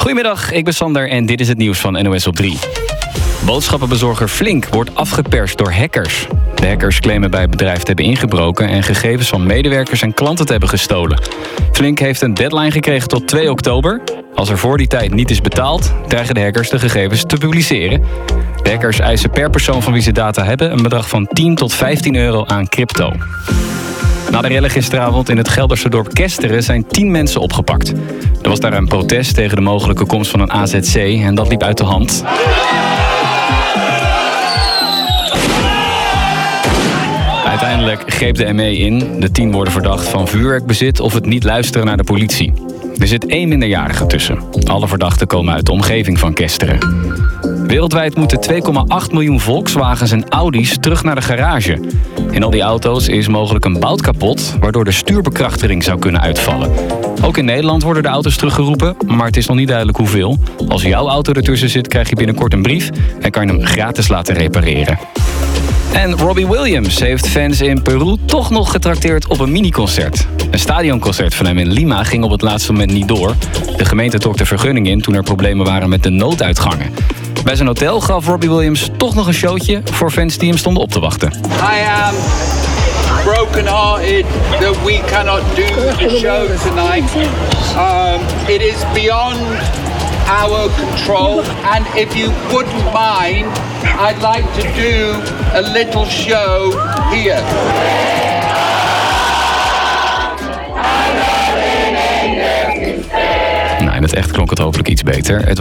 Goedemiddag, ik ben Sander en dit is het nieuws van NOS op 3. Boodschappenbezorger Flink wordt afgeperst door hackers. De hackers claimen bij het bedrijf te hebben ingebroken en gegevens van medewerkers en klanten te hebben gestolen. Flink heeft een deadline gekregen tot 2 oktober. Als er voor die tijd niet is betaald, dreigen de hackers de gegevens te publiceren. De hackers eisen per persoon van wie ze data hebben een bedrag van 10 tot 15 euro aan crypto. Na de rellen gisteravond in het Gelderse dorp Kesteren zijn 10 mensen opgepakt. Er was daar een protest tegen de mogelijke komst van een AZC en dat liep uit de hand. Uiteindelijk greep de ME in. De 10 worden verdacht van vuurwerkbezit of het niet luisteren naar de politie. Er zit 1 minderjarige tussen. Alle verdachten komen uit de omgeving van Kesteren. Wereldwijd moeten 2,8 miljoen Volkswagens en Audi's terug naar de garage. In al die auto's is mogelijk een bout kapot, waardoor de stuurbekrachtiging zou kunnen uitvallen. Ook in Nederland worden de auto's teruggeroepen, maar het is nog niet duidelijk hoeveel. Als jouw auto ertussen zit, krijg je binnenkort een brief en kan je hem gratis laten repareren. En Robbie Williams heeft fans in Peru toch nog getrakteerd op een miniconcert. Een stadionconcert van hem in Lima ging op het laatste moment niet door. De gemeente trok de vergunning in toen er problemen waren met de nooduitgangen. Bij zijn hotel gaf Robbie Williams toch nog een showtje voor fans die hem stonden op te wachten. I am broken-hearted that we cannot do the show tonight. It is beyond our control, and if you wouldn't mind, I'd like to do a little show here. Nou, in het echt klonk het hopelijk iets beter. Het